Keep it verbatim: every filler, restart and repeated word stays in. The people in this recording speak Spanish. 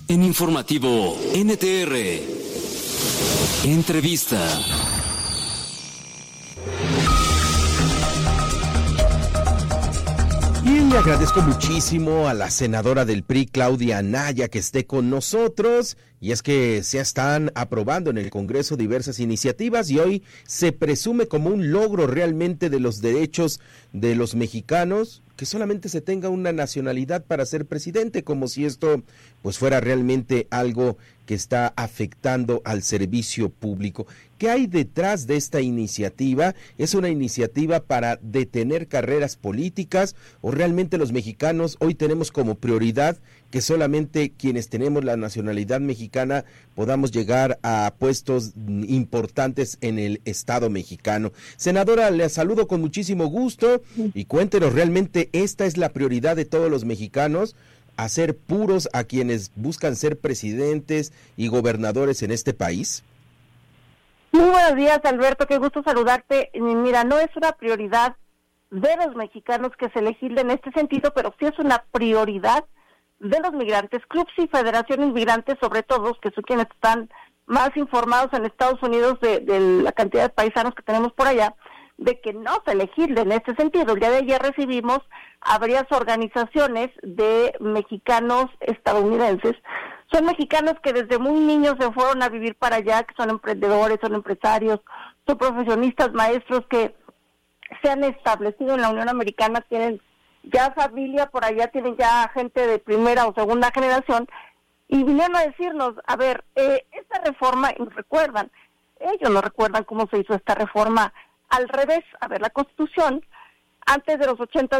En Informativo N T R, entrevista. Y le agradezco muchísimo a la senadora del P R I, Claudia Anaya, que esté con nosotros. Y es que se están aprobando en el Congreso diversas iniciativas y hoy se presume como un logro realmente de los derechos de los mexicanos que solamente se tenga una nacionalidad para ser presidente, como si esto pues fuera realmente algo que está afectando al servicio público. ¿Qué hay detrás de esta iniciativa? ¿Es una iniciativa para detener carreras políticas o realmente los mexicanos hoy tenemos como prioridad que solamente quienes tenemos la nacionalidad mexicana podamos llegar a puestos importantes en el Estado mexicano? Senadora, le saludo con muchísimo gusto y cuéntenos, ¿realmente esta es la prioridad de todos los mexicanos? ¿Hacer puros a quienes buscan ser presidentes y gobernadores en este país? Muy buenos días, Alberto, qué gusto saludarte. Mira, no es una prioridad de los mexicanos que se legisle en este sentido, pero sí es una prioridad de los migrantes, clubs y federaciones migrantes, sobre todo, que son quienes están más informados en Estados Unidos de, de la cantidad de paisanos que tenemos por allá, de que no se legisle en este sentido. El día de ayer recibimos a varias organizaciones de mexicanos estadounidenses. Son mexicanos que desde muy niños se fueron a vivir para allá, que son emprendedores, son empresarios, son profesionistas, maestros que se han establecido en la Unión Americana, tienen ya familia por allá, tienen ya gente de primera o segunda generación, y vinieron a decirnos, a ver, eh, esta reforma, y nos recuerdan, ellos no recuerdan cómo se hizo esta reforma al revés. A ver, la Constitución, antes de los ochenta